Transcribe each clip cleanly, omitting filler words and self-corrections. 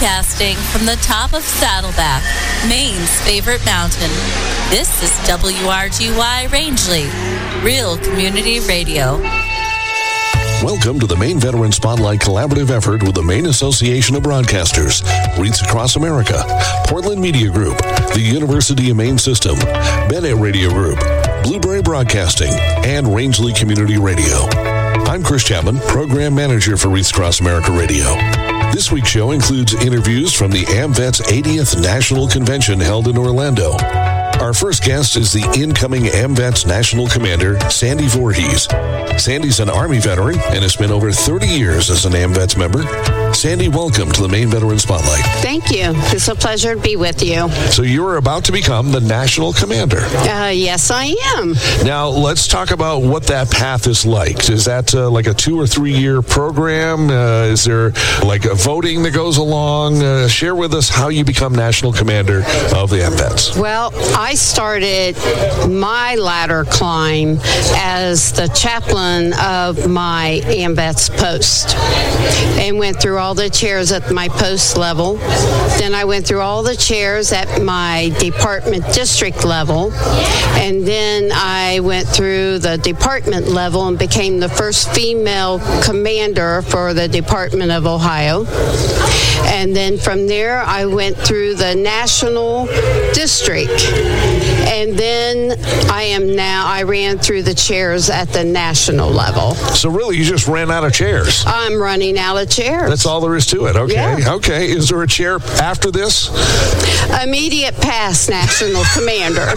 Broadcasting from the top of Saddleback, Maine's favorite mountain. This is WRGY Rangeley, Real Community Radio. Welcome to the Maine Veteran Spotlight collaborative effort with the Maine Association of Broadcasters, REITs Across America, Portland Media Group, the University of Maine System, Bennett Radio Group, Blueberry Broadcasting, and Rangeley Community Radio. I'm Chris Chapman, Program Manager for REITs Across America Radio. This week's show includes interviews from the AMVETS 80th National Convention held in Orlando. Our first guest is the incoming AMVETS National Commander, Sandy Voorhees. Sandy's an Army veteran and has spent over 30 years as an AMVETS member. Sandy, welcome to the Maine Veteran Spotlight. Thank you. It's a pleasure to be with you. So you're about to become the National Commander. Yes, I am. Now, let's talk about what that path is like. Is that like a 2 or 3 year program? Is there like a voting that goes along? Share with us how you become National Commander of the AMVETS. Well, I started my ladder climb as the chaplain of my AMVETS post and went through all the chairs at my post level. Then I went through all the chairs at my department district level. And then I went through the department level and became the first female commander for the Department of Ohio. And then from there, I went through the national district. And then I ran through the chairs at the national level. So really, you just ran out of chairs. I'm running out of chairs. That's all there is to it. Okay. Yeah. Okay. Is there a chair after this? Immediate past national commander.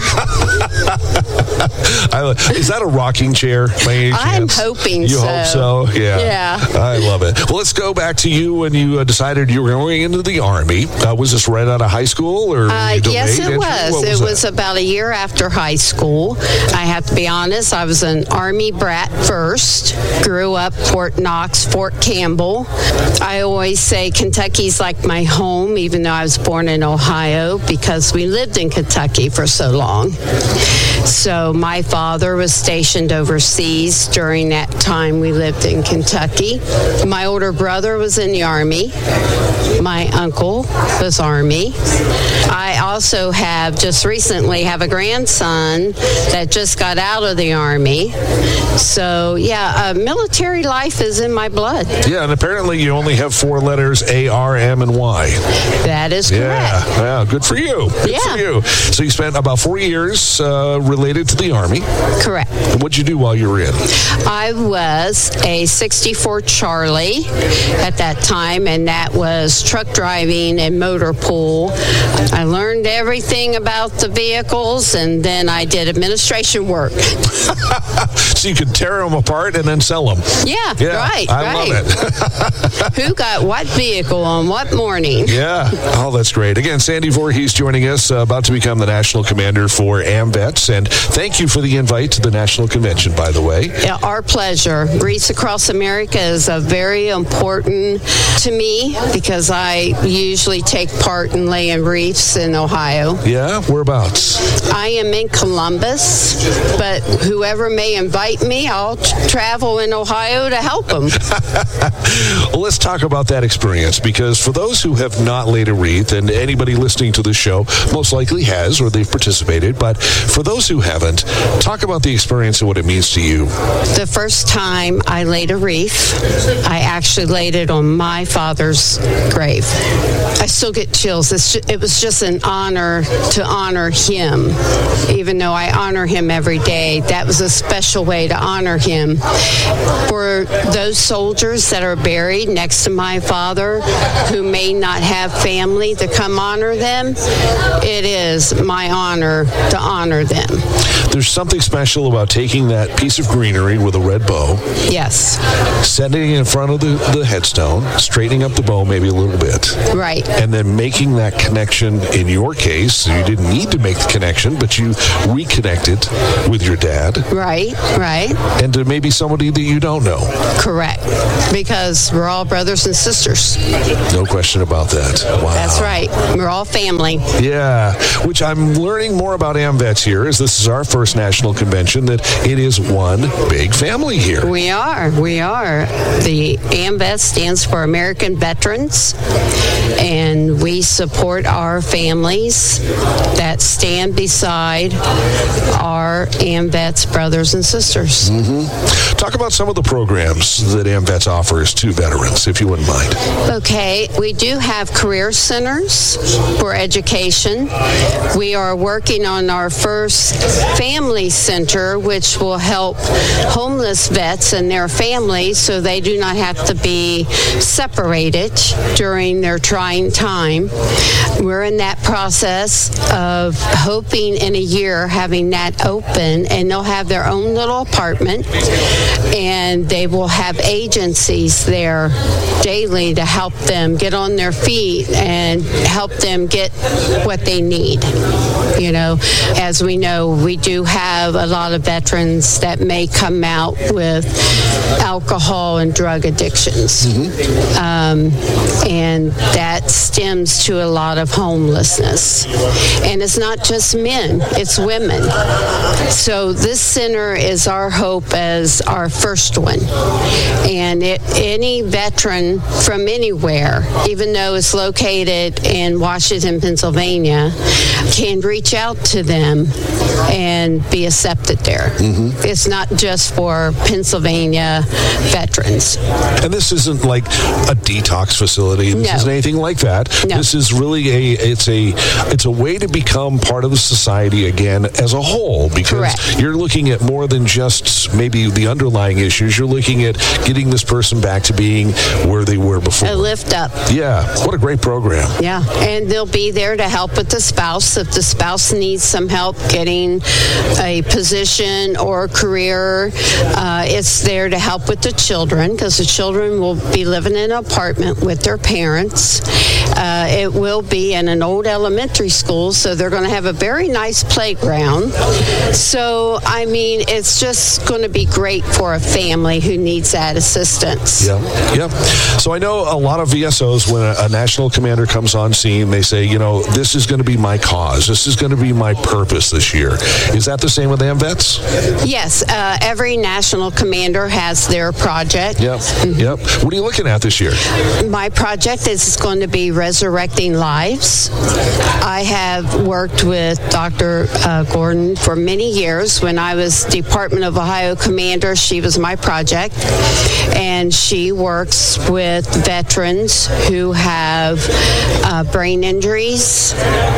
Is that a rocking chair by any I'm chance? hoping you so. You hope so? Yeah. Yeah. I love it. Well, let's go back to you when you decided you were going into the Army. Was this right out of high school? Or yes, it was. It was about a year after high school. I have to be honest, I was an Army brat first. Grew up Fort Knox, Fort Campbell. I always say Kentucky's like my home, even though I was born in Ohio, because we lived in Kentucky for so long. So my father was stationed overseas during that time we lived in Kentucky. My older brother was in the Army. My uncle was Army. I also just recently have a grandson that just got out of the Army. So, military life is in my blood. Yeah, and apparently you only have 4 letters, A, R, M, and Y. That is correct. Yeah, good for you. Good for you. So you spent about 4 years related to the Army. Correct. And what'd you do while you were in? I was a 64 Charlie at that time, and that was truck driving and motor pool. I learned everything about the vehicles, and then I did administration work. So you could tear them apart and then sell them. Yeah, right. I love it. Who got what vehicle on what morning? Yeah. Oh, that's great. Again, Sandy Voorhees joining us, about to become the National Commander for AMVETS. And thank you for the invite to the National Convention, by the way. Yeah, our pleasure. REITs Across America is very important to me because I usually take part in laying reefs in Ohio. Yeah? Whereabouts? I am in Columbus, but whoever may invite me, I'll travel in Ohio to help them. Well, let's talk about that experience, because for those who have not laid a wreath, and anybody listening to this show most likely has, or they've participated, but for those who haven't, talk about the experience and what it means to you. The first time I laid a wreath, I actually laid it on my father's grave. I still get chills. It was just an honor to honor him. Even though I honor him every day, that was a special way to honor him. For those soldiers that are buried next to my father who may not have family to come honor them, it is my honor to honor them. There's something special about taking that piece of greenery with a red bow. Yes. Setting it in front of the headstone, straightening up the bow maybe a little bit. Right. And then making that connection. In your case, you didn't need to make the connection, but you reconnected with your dad. Right. And to maybe somebody that you don't know. Correct. Because we're all brothers and sisters. No question about that. Wow. That's right. We're all family. Yeah, which I'm learning more about AMVETS here, as this is our first national convention, that it is one big family here. We are. The AMVETS stands for American Veterans, and we support our families that stand beside our AMVETS brothers and sisters. Mm-hmm. Talk about some of the programs that AMVETS offers to veterans, if you wouldn't mind. Okay, we do have career centers for education. We are working on our first family center, which will help homeless vets and their families so they do not have to be separated during their trying time. We're in that process of hoping in a year having that open, and they'll have their own little apartment, and they will have agencies there daily to help them get on their feet and help them get what they need. You know, as we know, we do have a lot of veterans that may come out with alcohol and drug addictions. And that stems to a lot of homelessness. And it's not just men, it's women. So this center is our hope as our first one. And any veteran from anywhere, even though it's located in Washington, Pennsylvania, can reach out to them and be accepted there. It's not just for Pennsylvania veterans. And this isn't like a detox facility. This isn't anything like that. No. This is really it's a way to become part of the society again as a whole, because you're looking at more than just maybe the underlying issues. You're looking at getting this person back to being where they were before. A lift up. Yeah. What a great program. Yeah. And they'll be there to help with the spouse. If the spouse needs some help getting a position or career, it's there to help with the children, because the children will be living in an apartment with their parents. It will be in an old elementary school, so they're going to have a very nice playground. So, I mean, it's just going to be great for a family who needs that assistance. Yep. So I know a lot of VSOs, when a national commander comes on scene, they say, you know, this is going to be my cause. This is going to be my purpose this year. Is that the same with AMVETS? Yes. Every national commander has their project. Yep. What are you looking at this year? My project is going to be Resurrecting Lives. I have worked with Dr. Gordon for many years. When I was Department of Ohio commander, she was my project. And she works with veterans who have brain injuries.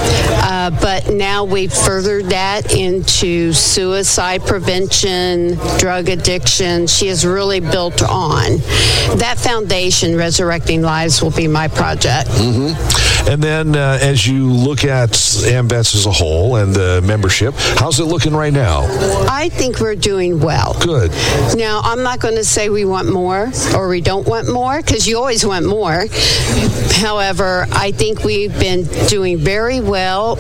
But now we've furthered that into suicide prevention, drug addiction. She has really built on. That foundation, Resurrecting Lives, will be my project. And then as you look at AMVETS as a whole and the membership, how's it looking right now? I think we're doing well. Good. Now, I'm not going to say we want more or we don't want more, because you always want more. However, I think we've been doing very well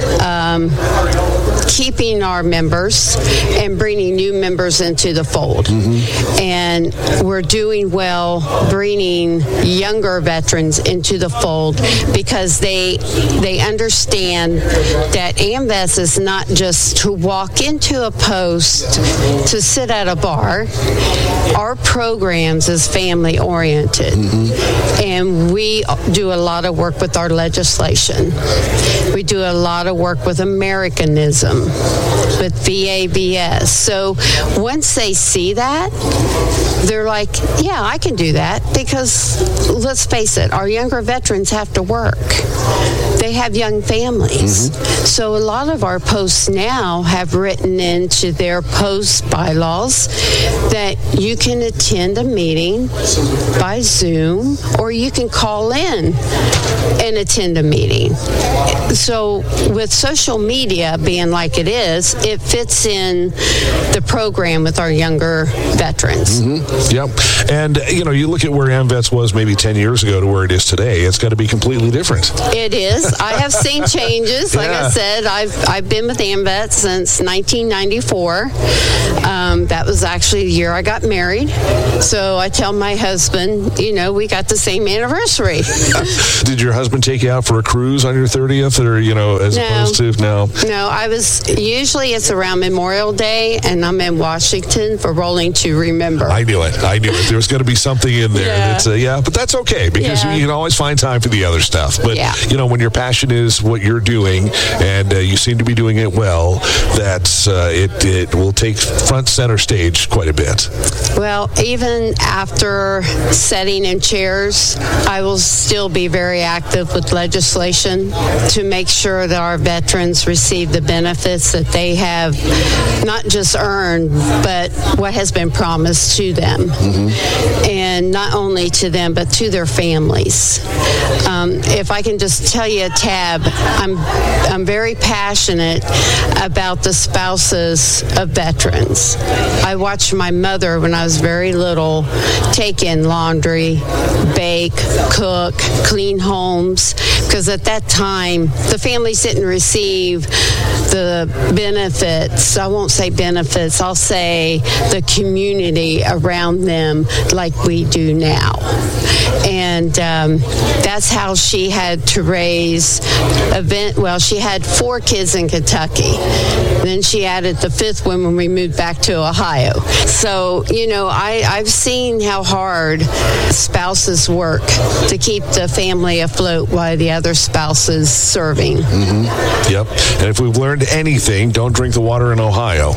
keeping our members and bringing new members into the fold. And we're doing well bringing younger veterans into the fold, because they understand that AMVETS is not just to walk into a post to sit at a bar. Our programs is family oriented, and we do a lot of work with our legislation. We do a lot of work with Americanism, with VAVS. So once they see that, they're like, yeah, I can do that, because let's face it, our younger veterans have to work. They have young families. So a lot of our posts now have written into their post bylaws that you can attend a meeting by Zoom, or you can call in and attend a meeting. So with social media being like it is, it fits in the program with our younger veterans. Yep. And, you know, you look at where AMVETS was maybe 10 years ago to where it is today, it's got to be completely different. It is. Yes, I have seen changes. Like I said, I've been with AMVETS since 1994. That was actually the year I got married. So I tell my husband, we got the same anniversary. Did your husband take you out for a cruise on your 30th, or opposed to no? No, usually it's around Memorial Day, and I'm in Washington for Rolling to Remember. I knew it. There was going to be something in there. Yeah. But that's okay, because you can always find time for the other stuff. But when your passion is what you're doing, and you seem to be doing it well, that's it will take front center stage quite a bit. Well, even after sitting in chairs, I will still be very active with legislation to make sure that our veterans receive the benefits that they have not just earned, but what has been promised to them. Mm-hmm. And not only to them, but to their families. If I can just tell you a tad, I'm very passionate about the spouses of veterans. I watched my mother when I was very little take in laundry, bake, cook, clean homes, because at that time the families didn't receive the benefits. I won't say benefits, I'll say the community around them like we do now. And that's how she had to raise she had 4 kids in Kentucky. Then she added the 5th one when we moved back to Ohio. So, I've seen how hard spouses work to keep the family afloat while the other spouse is serving. Mm-hmm. Yep. And if we've learned anything, don't drink the water in Ohio.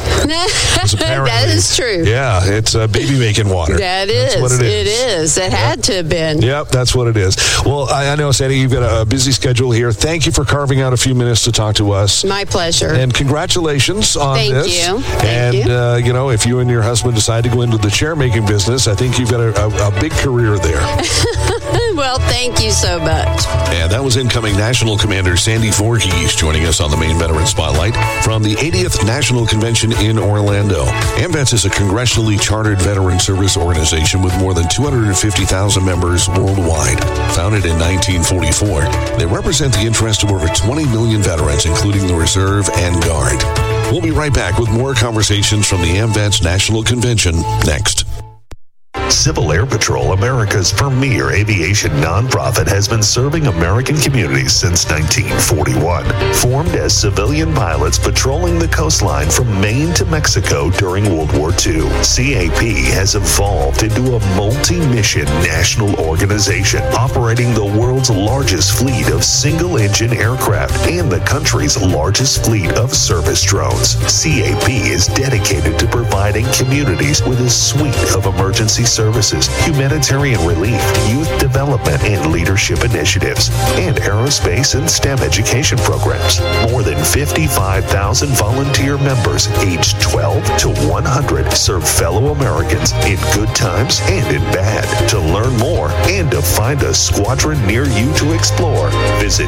That is true. Yeah, it's baby making water. That's what it is. It is. It had to have been. Yep, that's what it is. Well, I know, Sandy, you've got a busy schedule here. Thank you for carving out a few minutes to talk to us. My pleasure. And congratulations on this. Thank you. If you and your husband decide to go into the chair making business, I think you've got a big career there. Well, thank you so much. And that was incoming National Commander Sandy Voorhees joining us on the Maine Veteran Spotlight from the 80th National Convention in Orlando. AMVETS is a congressionally chartered veteran service organization with more than 250,000 members worldwide. Founded in 1944, they represent the interest of over 20 million veterans, including the Reserve and Guard. We'll be right back with more conversations from the AMVETS National Convention next. Civil Air Patrol, America's premier aviation nonprofit, has been serving American communities since 1941. Formed as civilian pilots patrolling the coastline from Maine to Mexico during World War II, CAP has evolved into a multi-mission national organization operating the world's largest fleet of single-engine aircraft and the country's largest fleet of service drones. CAP is dedicated to providing communities with a suite of emergency services, humanitarian relief, youth development and leadership initiatives, and aerospace and STEM education programs. More than 55,000 volunteer members aged 12 to 100 serve fellow Americans in good times and in bad. To learn more and to find a squadron near you to explore, visit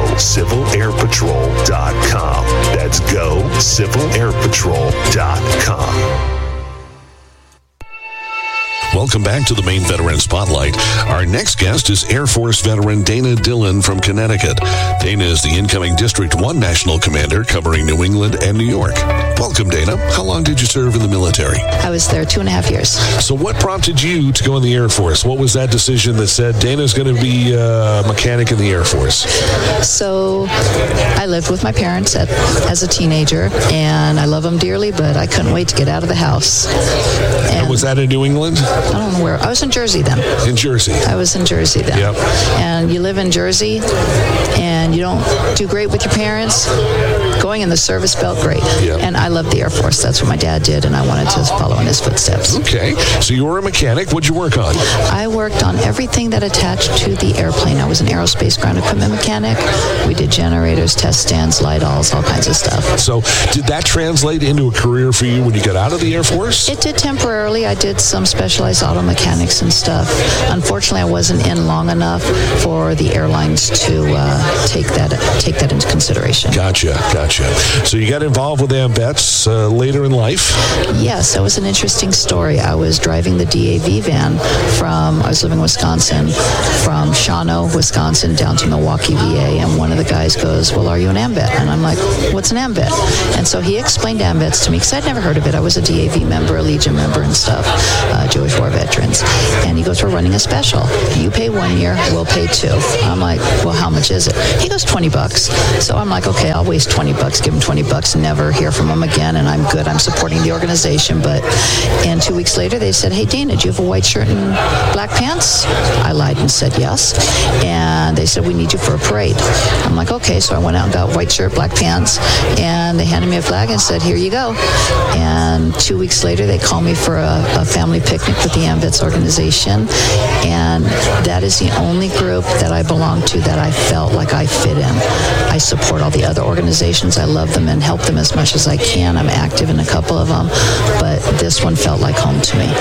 GoCivilAirPatrol.com. That's GoCivilAirPatrol.com. Welcome back to the Maine Veteran Spotlight. Our next guest is Air Force veteran Dana Dillon from Connecticut. Dana is the incoming District 1 National Commander covering New England and New York. Welcome, Dana. How long did you serve in the military? I was there 2.5 years. So what prompted you to go in the Air Force? What was that decision that said Dana's going to be a mechanic in the Air Force? So I lived with my parents as a teenager, and I love them dearly, but I couldn't wait to get out of the house. And was that in New England? I don't know where. I was in Jersey then. In Jersey. I was in Jersey then. Yep. And you live in Jersey, and you don't do great with your parents. Going in the service felt great. Yep. And I loved the Air Force. That's what my dad did, and I wanted to follow in his footsteps. Okay. So you were a mechanic. What'd you work on? I worked on everything that attached to the airplane. I was an aerospace ground equipment mechanic. We did generators, test stands, lidalls, all kinds of stuff. So did that translate into a career for you when you got out of the Air Force? It did temporarily. I did some specialized auto mechanics and stuff. Unfortunately, I wasn't in long enough for the airlines to take that into consideration. Gotcha. So you got involved with AMVETS later in life? Yes, that was an interesting story. I was driving the DAV van I was living in Wisconsin, from Shawano, Wisconsin, down to Milwaukee, VA, and one of the guys goes, well, are you an AMVET? And I'm like, what's an AMVET? And so he explained AMVETs to me, because I'd never heard of it. I was a DAV member, a Legion member and stuff, Jewish War Veterans. And he goes, we're running a special. You pay 1 year, we'll pay 2. I'm like, well, how much is it? He goes, $20. So I'm like, okay, I'll waste $20, give him $20, and never hear from him again, and I'm good. I'm supporting the organization. And 2 weeks later, they said, hey, Dana, do you have a white shirt and black pants? I lied and said yes. And they said, we need you for a parade. I'm like, okay. So I went out and got white shirt, black pants, and they handed me a flag and said, here you go. And 2 weeks later, they called me for a family picnic with the AMVETS organization. And that is the only group that I belong to that I felt like I fit in. I support all the other organizations. I love them and help them as much as I can. I'm active in a couple of them, but this one felt like home to me.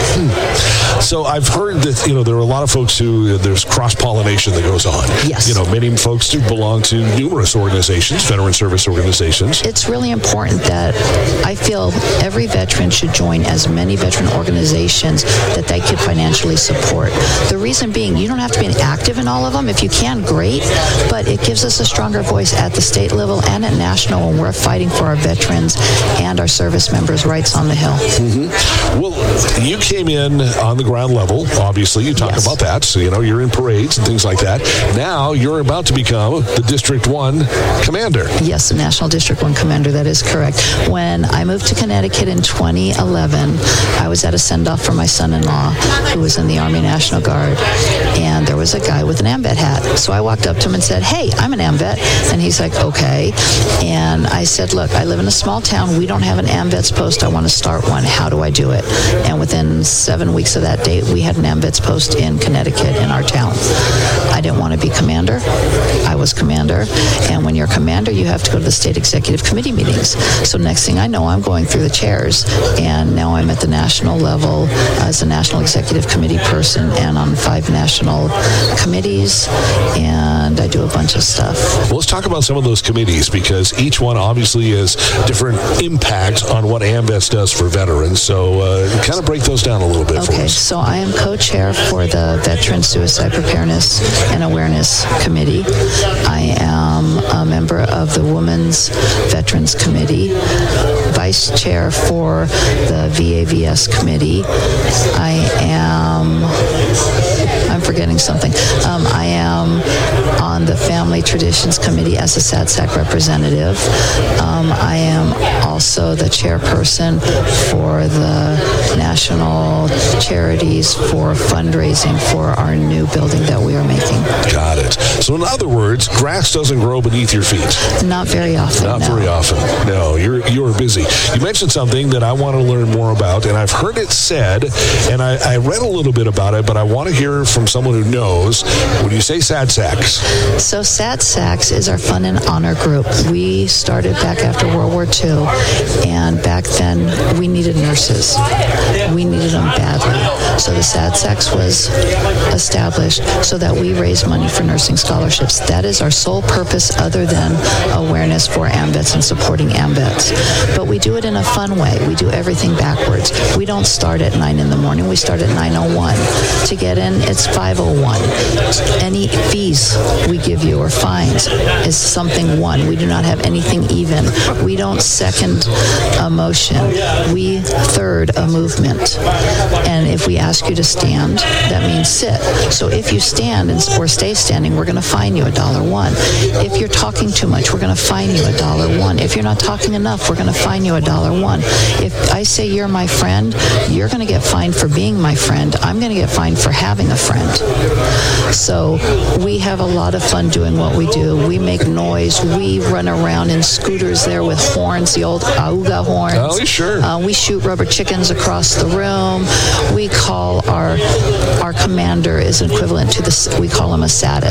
So I've heard that, there are a lot of folks who, there's cross-pollination that goes on. Yes. Many folks do belong to numerous organizations, veteran service organizations. It's really important that I feel every veteran should join as many veteran organizations that they could financially support. The reason being, you don't have to be active in all of them. If you can, great, but it gives us a stronger voice at the state level and at national when we're fighting for our veterans and our service members' rights on the Hill. Mm-hmm. Well, you came in on the ground level, obviously. You talk about that. So, you're in parades and things like that. Now you're about to become the District 1 commander. Yes, the National District 1 commander. That is correct. When I moved to Connecticut in 2011, I was at a send-off for my son-in-law who was in the Army National Guard, and there was a guy with an AMVET hat. So I walked up to him and said, hey, I'm an AMVET. And he's like, okay. And I said, look, I live in a small town. We don't have an AMVETS post. I want to start one. How do I do it? And within 7 weeks of that date, we had an AMVETS post in Connecticut in our town. I didn't want to be commander. I was commander. And when you're commander, you have to go to the state executive committee meetings. So next thing I know, I'm going through the chairs. And now I'm at the national level as a national executive committee person and on 5 national committees. And I do a bunch of stuff. Well, let's talk about some of those committees, because each one obviously has different impact on what AMVETS does for veterans. So kind of break those down a little bit for us. Okay, so I am co-chair for the Veteran Suicide Preparedness and Awareness Committee. I am a member of the Women's Veterans Committee, vice chair for the VAVS Committee. I'm forgetting something. I am on the Family Traditions Committee as a SADSAC representative. I am also the chairperson for the National Charities for fundraising for our new building that we are making. Got it. So in other words, grass doesn't grow beneath your feet. Not very often. Not very often. No, you're busy. You mentioned something that I want to learn more about, and I've heard it said, and I read a little bit about it, but I want to hear from someone who knows. When you say SADSACs? So SADSACs is our fun and honor group. We started back after World War II, and back then we needed nurses. We needed them badly. So the SADSACs was established so that we raise money for nursing scholarships. That is our sole purpose other than awareness for AMVETS and supporting AMVETS. But we do it in a fun way. We do everything backwards. We don't start at 9 in the morning. We start at 9:01. To get in, it's 5:01. Any fees we give you or fines is something one. We do not have anything even. We don't second a motion. We third a movement. And if we ask you to stand, that means sit. So if you stand or stay standing, we're going to fine you $1. If you're talking too much, we're going to fine you $1. If you're not talking enough, we're going to fine you $1. If I say you're my friend, you're going to get fined for being my friend. I'm going to get fined for having a friend. So we have a lot of fun doing what we do. We make noise. We run around in scooters there with horns, the old auga horns. Oh, sure. We shoot rubber chickens across the room. We call our commander is equivalent to we call him a sadist.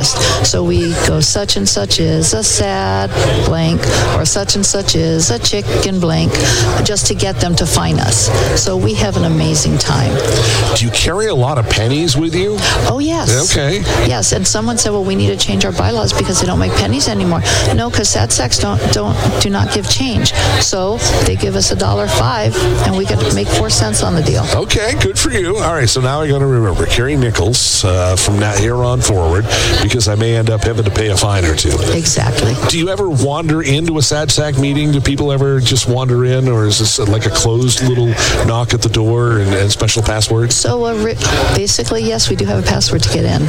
So we go, such and such is a sad blank, or such and such is a chicken blank, just to get them to find us. So we have an amazing time. Do you carry a lot of pennies with you? Oh, yes. Okay. Yes, and someone said, well, we need to change our bylaws because they don't make pennies anymore. No, because sad sacks do not give change. So they give us $1.05, and we get to make 4 cents on the deal. Okay, good for you. All right, so now I got to remember, carry nickels from now here on forward, because I may end up having to pay a fine or two. Exactly. Do you ever wander into a sad sack meeting? Do people ever just wander in, or is this like a closed little knock at the door and special passwords? So basically, yes, we do have a password to get in.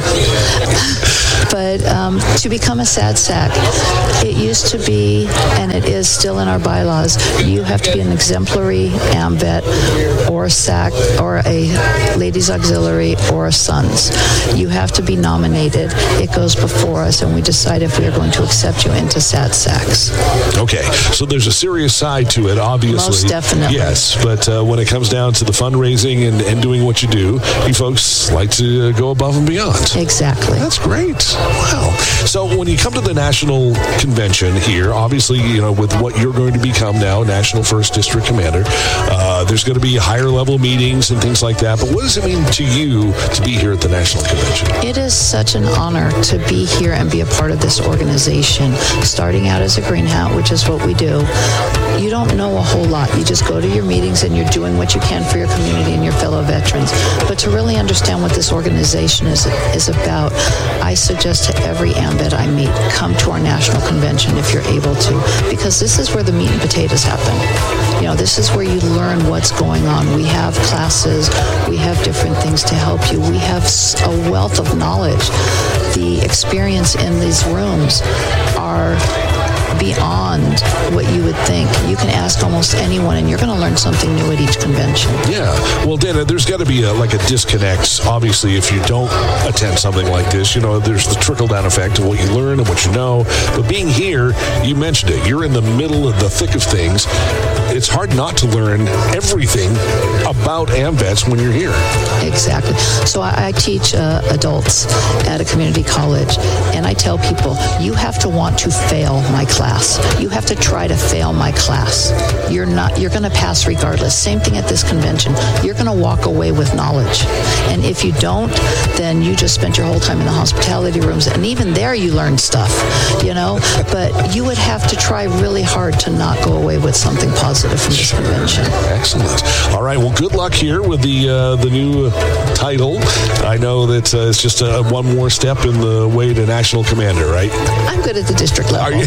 But to become a sad sack, it used to be, and it is still in our bylaws, you have to be an exemplary AMVET or a SAC or a ladies auxiliary or a SONS. You have to be nominated. It goes before us, and we decide if we are going to accept you into sad sacks. Okay, so there's a serious side to it, obviously. Most definitely. Yes, but when it comes down to the fundraising and doing what you do, you folks like to go above and beyond. Exactly. That's great. Wow. So when you come to the national convention here, obviously, with what you're going to become now, National 1st District Commander, there's going to be higher level meetings and things like that. But what does it mean to you to be here at the national convention? It is such an honor to be here and be a part of this organization. Starting out as a green hat, which is what we do, you don't know a whole lot. You just go to your meetings and you're doing what you can for your community and your fellow veterans. But to really understand what this organization is about, I suggest to every AMVET I meet, come to our national convention if you're able to, because this is where the meat and potatoes happen. This is where you learn what's going on. We have classes, we have different things to help you. We have a wealth of knowledge. The experience in these rooms are beyond what you would think. You can ask almost anyone, and you're going to learn something new at each convention. Yeah. Well, Dana, there's got to be a disconnect, obviously, if you don't attend something like this. There's the trickle-down effect of what you learn and what you know. But being here, you mentioned it. You're in the middle of the thick of things. It's hard not to learn everything about AMVETs when you're here. Exactly. So I teach adults at a community college, and I tell people, you have to want to fail my class. You have to try to fail my class. You're going to pass regardless. Same thing at this convention. You're going to walk away with knowledge. And if you don't, then you just spent your whole time in the hospitality rooms, and even there you learn stuff, But you would have to try really hard to not go away with something positive from this convention. Excellent. All right. Well, good luck here with the new title. I know that it's just one more step in the way to national commander, right? I'm good at the district level. Are you?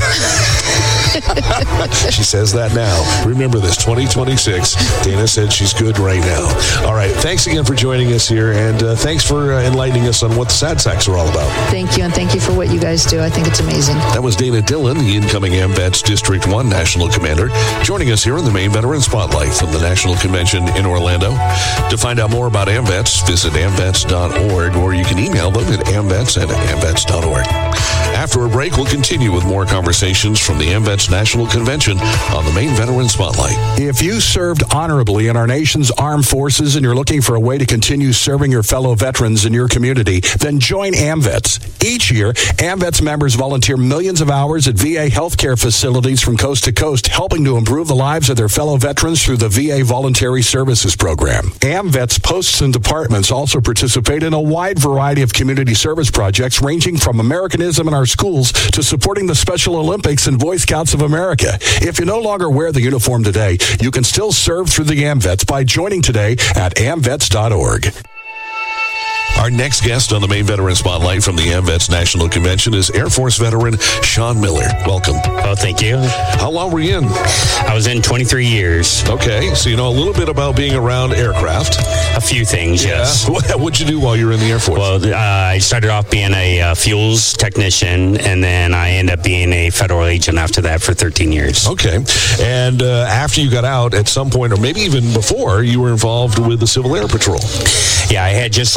She says that now. Remember this, 2026. Dana said she's good right now. All right. Thanks again for joining us here, and thanks for enlightening us on what the sad sacks are all about. Thank you, and thank you for what you guys do. I think it's amazing. That was Dana Dillon, the incoming AMVETS District 1 National Commander, joining us here in the Maine Veteran Spotlight from the National Convention in Orlando. To find out more about AMVETS, visit amvets.org, or you can email them at amvets@amvets.org. After a break, we'll continue with more conversations from the AMVETS National Convention on the Maine Veteran Spotlight. If you served honorably in our nation's armed forces and you're looking for a way to continue serving your fellow veterans in your community, then join AMVETS. Each year, AMVETS members volunteer millions of hours at VA healthcare facilities from coast to coast, helping to improve the lives of their fellow veterans through the VA Voluntary Services Program. AMVETS posts and departments also participate in a wide variety of community service projects, ranging from Americanism in our schools to supporting the Special Olympics and Boy Scouts of America. If you no longer wear the uniform today, you can still serve through the AMVETS by joining today at amvets.org. Our next guest on the Maine Veteran Spotlight from the AMVETS National Convention is Air Force veteran Sean Miller. Welcome. Oh, thank you. How long were you in? I was in 23 years. Okay, so you know a little bit about being around aircraft. A few things, yes. What'd you do while you were in the Air Force? Well, I started off being a fuels technician, and then I ended up being a federal agent after that for 13 years. Okay, and after you got out, at some point, or maybe even before, you were involved with the Civil Air Patrol. Yeah, I had just learned about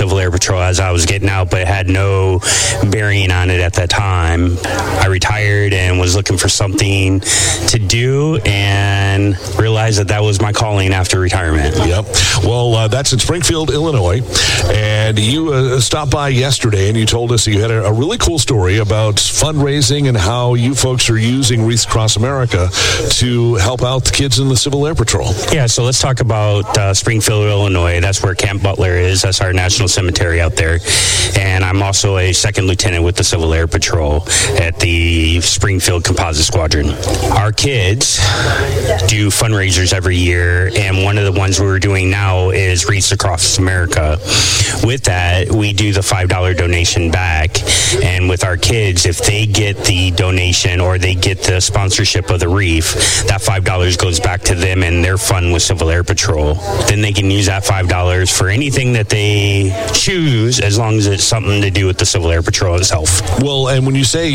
Civil Air Patrol as I was getting out, but it had no bearing on it at that time. I retired and was looking for something to do and realized that was my calling after retirement. Yep. Well, that's in Springfield, Illinois. And you stopped by yesterday and you told us you had a really cool story about fundraising and how you folks are using Wreaths Across America to help out the kids in the Civil Air Patrol. Yeah, so let's talk about Springfield, Illinois. That's where Camp Butler is. That's our national cemetery out there. And I'm also a second lieutenant with the Civil Air Patrol at the Springfield Composite Squadron. Our kids do fundraisers every year, and one of the ones we're doing now is Wreaths Across America. With that, we do the $5 donation back, and with our kids, if they get the donation or they get the sponsorship of the wreath, that $5 goes back to them and their fund with Civil Air Patrol. Then they can use that $5 for anything that they choose, as long as it's something to do with the Civil Air Patrol itself. Well, and when you say,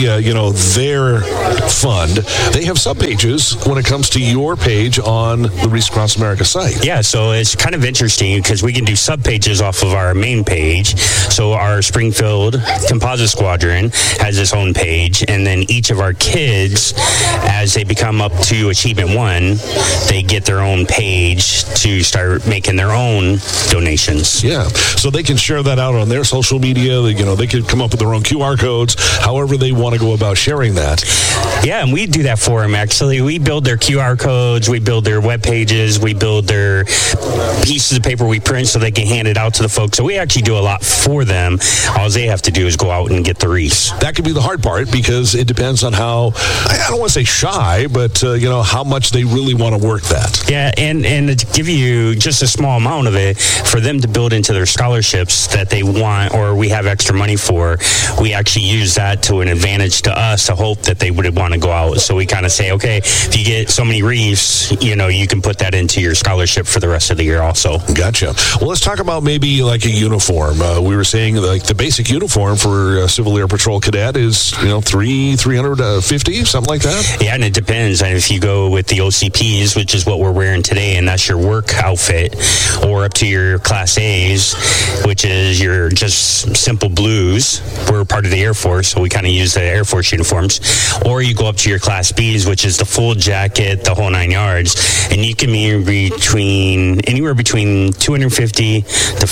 their fund, they have subpages when it comes to your page on the Wreaths Across America site. Yeah, so it's kind of interesting because we can do subpages off of our main page. So our Springfield Composite Squadron has its own page, and then each of our kids, as they become up to Achievement 1, they get their own page to start making their own donations. Yeah, so they can share that out on their social media. They could come up with their own QR codes, however they want to go about sharing that. Yeah, and we do that for them, actually. We build their QR codes, we build their web pages, we build their pieces of paper we print so they can hand it out to the folks. So we actually do a lot for them. All they have to do is go out and get the wreaths. That could be the hard part because it depends on how, I don't want to say shy, but, how much they really want to work that. Yeah, and to give you just a small amount of it, for them to build into their scholarships that they want or we have extra money for, we actually use that to an advantage to us to hope that they would want to go out. So we kind of say, okay, if you get so many wreaths, you can put that into your scholarship for the rest of the year also. Gotcha. Well, let's talk about maybe like a uniform. We were saying like the basic uniform for Civil Air Patrol cadet is, $350, something like that? Yeah, and it depends. And if you go with the OCPs, which is what we're wearing today, and that's your work outfit, or up to your Class A's, which is your just simple blues. We're part of the Air Force, so we kind of use the Air Force uniforms. Or you go up to your Class B's, which is the full jacket, the whole 9 yards, and you can be anywhere between $250 to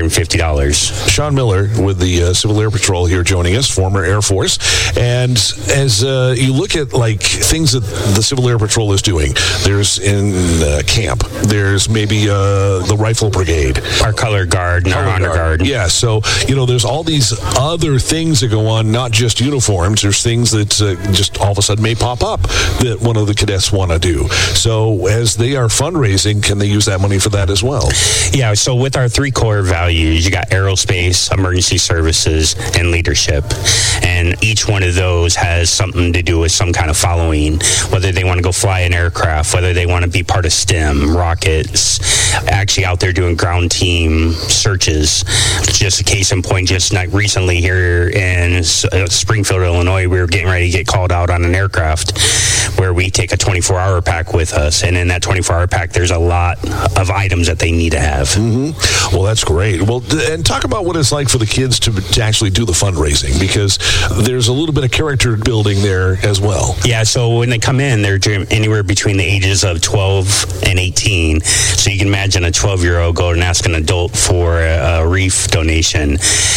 $550. Sean Miller with the Civil Air Patrol here joining us, former Air Force. And as you look at like things that the Civil Air Patrol is doing, there's in camp, there's maybe the Rifle Brigade, our color guard and our honor guard. Yeah, so there's all these other things that go on, not just uniforms. There's things that just all of a sudden may pop up that one of the cadets want to do. So as they are fundraising, can they use that money for that as well? Yeah, so with our 3 core values, you got aerospace, emergency services, and leadership. And each one of those has something to do with some kind of following, whether they want to go fly an aircraft, whether they want to be part of STEM, rockets, actually out there doing ground team searches. Just a case in point, just recently here in Springfield, Illinois, we were getting ready to get called out on an aircraft where we take a 24-hour pack with us. And in that 24-hour pack, there's a lot of items that they need to have. Mm-hmm. Well, that's great. Well, and talk about what it's like for the kids to actually do the fundraising, because there's a little bit of character building there as well. Yeah, so when they come in, they're anywhere between the ages of 12 and 18. So you can imagine a 12-year-old go and ask an adult for a wreath donation.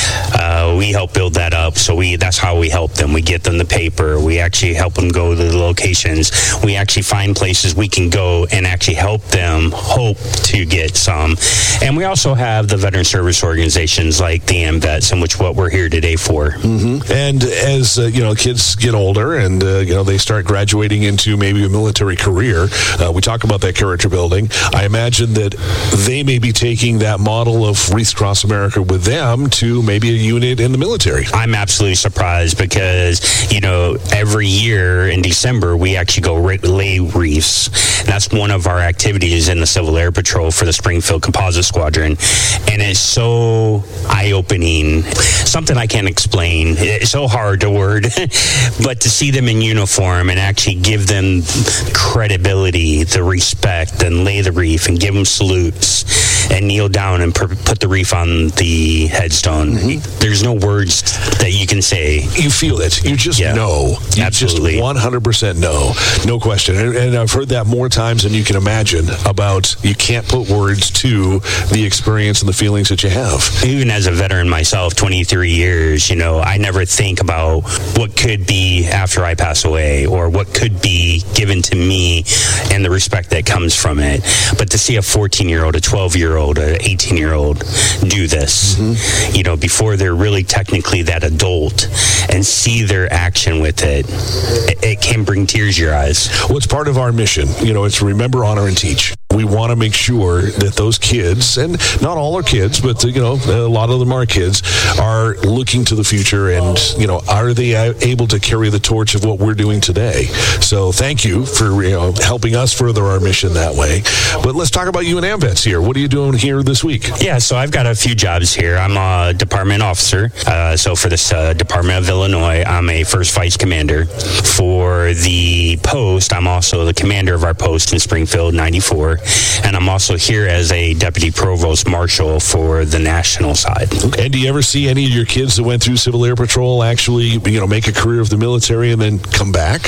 We help build that up. So that's how we help them. We get them the paper. We actually help them go to the locations. We actually find places we can go and actually help them hope to get some. And we also have the veteran service organizations like the AMVETS, and which what we're here today for. Mm-hmm. And as kids get older and they start graduating into maybe a military career, we talk about that character building. I imagine that they may be taking that model of Wreaths Across America with them to maybe a unit in the military. I'm absolutely surprised because every year in December we actually go lay wreaths. That's one of our activities in the Civil Air Patrol for the Springfield Composite Squadron, and it's so eye-opening, something I can't explain. It's so hard to word, but to see them in uniform and actually give them credibility, the respect, and lay the wreath and give them salutes and kneel down and put the wreath on the headstone. There's no words that you can say. You feel it. You just know. You absolutely. Just 100% know. No question. And I've heard that more times than you can imagine about you can't put words to the experience and the feelings that you have. Even as a veteran myself, 23 years, I never think about what could be after I pass away or what could be given to me and the respect that comes from it. But to see a 14-year-old, a 12-year-old, an 18-year-old do this, before they're really technically that adult and see their action with it, it can bring tears to your eyes. Well, it's part of our mission. It's remember, honor, and teach. We want to make sure that those kids, and not all are kids, but, a lot of them are kids, are looking to the future and, are they able to carry the torch of what we're doing today? So thank you for, helping us further our mission that way. But let's talk about you and AMVETS here. What are you doing here this week? Yeah, so I've got a few jobs here. I'm a department officer. So for this Department of Illinois, I'm a first vice commander. For the post, I'm also the commander of our post in Springfield 94. And I'm also here as a deputy provost marshal for the national side. And do you ever see any of your kids that went through Civil Air Patrol actually, make a career of the military and then come back?